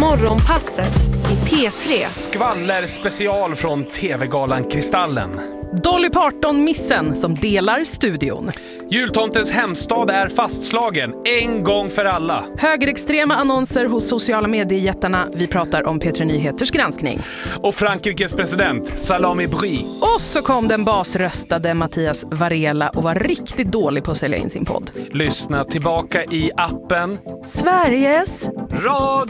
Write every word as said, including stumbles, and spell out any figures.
Morgonpasset i P tre. Skvaller special från tv-galan Kristallen. Dolly Parton-missen som delar studion. Jultomtens hemstad är fastslagen en gång för alla. Högerextrema annonser hos sociala mediejättarna. Vi pratar om P tre Nyheters granskning. Och Frankrikes president, Salami Bry. Och så kom den basröstade Mattias Varela och var riktigt dålig på att sälja in sin podd. Lyssna tillbaka i appen Sveriges Radio.